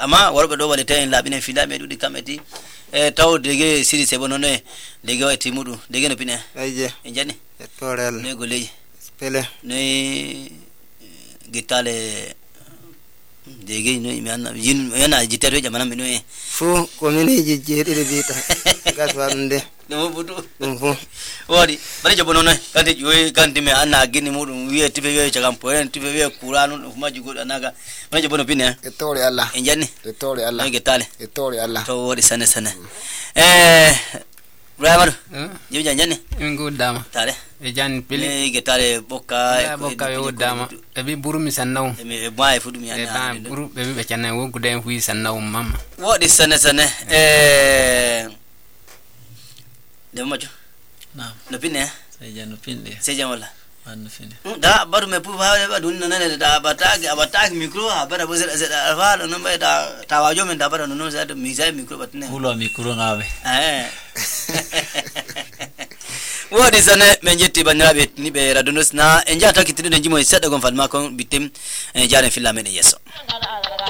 ama warbe do wale tan labine fila me dudi kameti taw dege siri se bono ne dege wati mudu dege no pine aye enjani torel ne gole pele ne gitale dege no imiana yin yana jitero jamana mino fu komini jejeri de bita gaswande no budu fu wadi bari jobono ne kanti yoy kanti me ana gini mudu wiye tibe yoy chagampo en tibe wiye kuranu kuma jugo anaga bari jobono pine tore Allah enjani tore Allah ne gitale tore Allah to wadi sana Bravo. Jibu janjani? Ingu dama. Tare. Ejan pili. Ne getare boka. Boka yo dama. Ebi buru mi sanau. Emi bae fudu mi ana. Buru ebi bechana wo guden hui sanau mama. What is sana de macho. Naam. No pine. Seja no pinde. Seja wala. No pinde. Da baru me pu ba dun nana da abatag micro abara bo zera alfa no me da tawajo men da bara no za da mizai micro batne. Ulo micro ngabe. What is sana menjeti banyabe ni be radunus na enja takitinu njimo isada gon falma kon bitem jaren filame ne yeso.